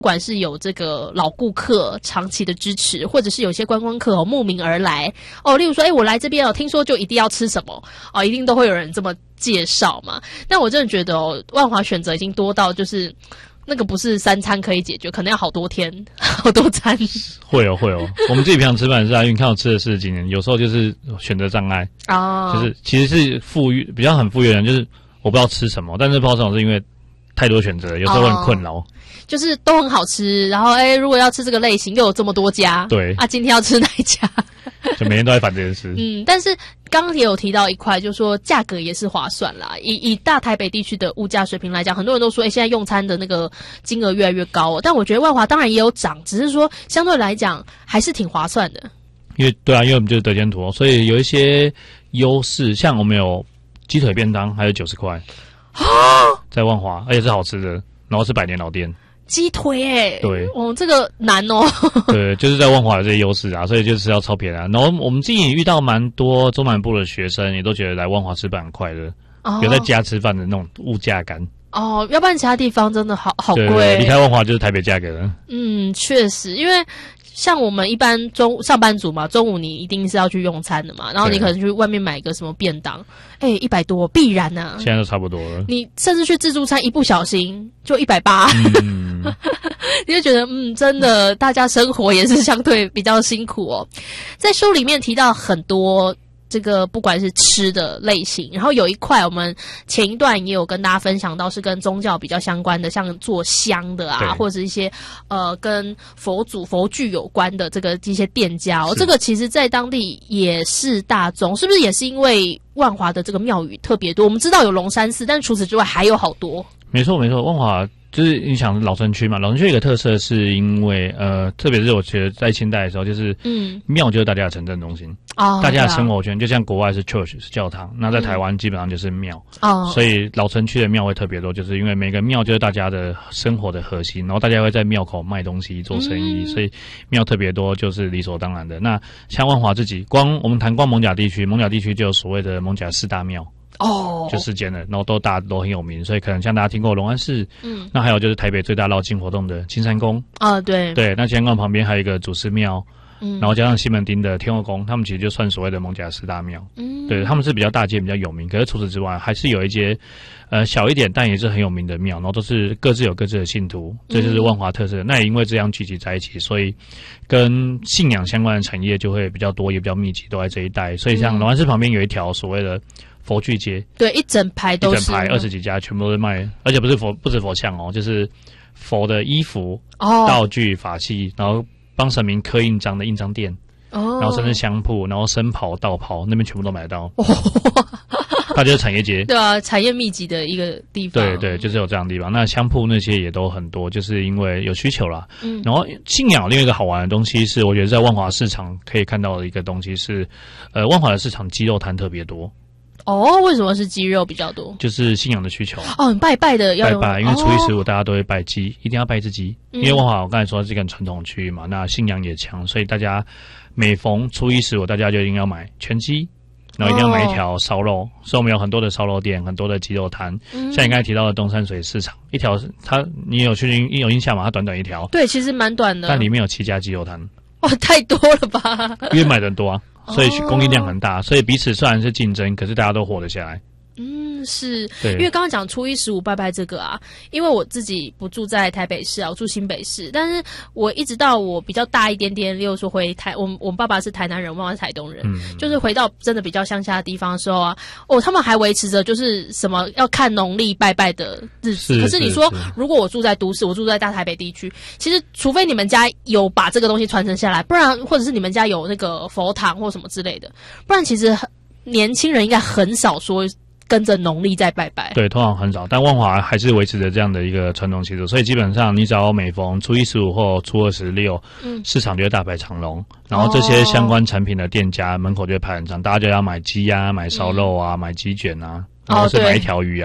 不管是有这个老顾客长期的支持，或者是有些观光客慕名而来例如说我来这边听说就一定要吃什么一定都会有人这么介绍嘛。但我真的觉得万华选择已经多到就是那个不是3餐可以解决，可能要好多天好多餐。 会哦，我们自己平常吃饭是因为看我吃了40几年，有时候就是选择障碍就是其实是比较很富裕的人，就是我不知道吃什么，但是不知道什么是因为太多选择，有时候会很困扰。 就是都很好吃，然后如果要吃这个类型又有这么多家， 对今天要吃哪一家？ 就每天都在烦这件事。 但是刚刚也有提到一块，就是说价格也是划算啦。以大台北地区的物价水平来讲，很多人都说，现在用餐的那个金额越来越高但我觉得万华当然也有涨，只是说相对来讲还是挺划算的。 因为我们就是得天独厚，所以有一些优势，像我们有鸡腿便当，还有90块在万华，而且是好吃的，然后是100年老店。 鸡腿对这个难对，就是在万华有这些优势所以就是要超便宜然后我们自己也遇到蛮多中南部的学生，也都觉得来万华吃饭很快乐有在家吃饭的那种物价感要不然其他地方真的好贵， 对，离开万华就是台北价格了。 确实，因为像我们一般上班族嘛，中午你一定是要去用餐的嘛，然后你可能去外面买个什么便当，100多必然啊， 现在都差不多了。 你甚至去自助餐一不小心就180，你就觉得真的大家生活也是相对比较辛苦在书里面提到很多这个不管是吃的类型，然后有一块我们前一段也有跟大家分享到是跟宗教比较相关的，像做香的或者一些跟佛祖佛具有关的这些店家这个其实在当地也是大众，是不是也是因为万华的这个庙宇特别多？我们知道有龙山寺，但除此之外还有好多。没错， 万华就是你想老城区嘛，老城区有一个特色是因为特别是我觉得在清代的时候，就是庙就是大家的城镇中心大家的生活圈就像国外是 church 是教堂，那在台湾基本上就是庙所以老城区的庙会特别多，就是因为每个庙就是大家的生活的核心，然后大家会在庙口卖东西做生意所以庙特别多就是理所当然的。那像万华自己我们谈光艋舺地区就有所谓的艋舺4大庙就4间了，然后大家都很有名，所以可能像大家听过龙安寺那还有就是台北最大绕境活动的青山宫对，那青山宫旁边还有一个祖师庙然后加上西门町的天后宫，他们其实就算所谓的艋舺4大庙对，他们是比较大间比较有名，可是除此之外还是有一些小一点但也是很有名的庙，然后都是各自有各自的信徒这就是万华特色。那也因为这样聚集在一起，所以跟信仰相关的产业就会比较多也比较密集，都在这一带。所以像龙安寺旁边有一条所谓的佛具街，对，一整排都是20几家全部都是卖，而且不止佛像就是佛的衣服道具法器，然后帮神明刻印章的印章店然后甚至香铺，然后僧袍道袍那边全部都买得到它就是产业街，对啊，产业密集的一个地方，对，就是有这样的地方。那香铺那些也都很多，就是因为有需求啦然后信仰另外一个好玩的东西是我觉得在万华市场可以看到的一个东西是万华的市场鸡肉摊特别多为什么是鸡肉比较多？就是信仰的需求你拜拜的要拜，因为初一15大家都会拜鸡一定要拜一只鸡因为万华我刚才说是一个很传统区域嘛，那信仰也强，所以大家每逢初一15大家就一定要买全鸡，然后一定要买一条烧肉所以我们有很多的烧肉店，很多的鸡肉摊像你刚才提到的东山水市场一条你有印象吗？它短短一条，对，其实蛮短的，但里面有7家鸡肉摊太多了吧因为买的人多所以供应量很大所以彼此虽然是竞争，可是大家都活得下来是，因为刚刚讲初一15拜拜这个因为我自己不住在台北市我住新北市，但是我一直到我比较大一点点，例如说回我爸爸是台南人，我妈妈是台东人就是回到真的比较乡下的地方的时候他们还维持着就是什么要看农历拜拜的日子，可是你说如果我住在都市，我住在大台北地区，其实除非你们家有把这个东西传承下来，不然或者是你们家有那个佛堂或什么之类的，不然其实年轻人应该很少说跟着农历在拜拜，对，通常很少，但万华还是维持着这样的一个传统习俗，所以基本上你只要每逢初一15或初26市场就会大排长龙然后这些相关产品的店家门口就会排很长大家就要买鸡买烧肉买鸡卷然后是买一条鱼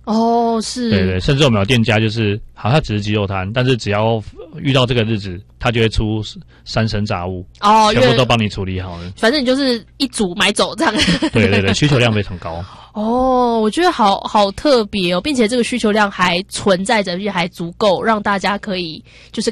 哦，是， 对对，甚至我们有店家就是好像只是鸡肉摊，但是只要遇到这个日子，他就会出3升炸物，全部都帮你处理好了。 反正你就是一组买走这样。 对对对，需求量非常高。 哦，我觉得好特别哦，并且这个需求量还存在着，而且还足够让大家可以就是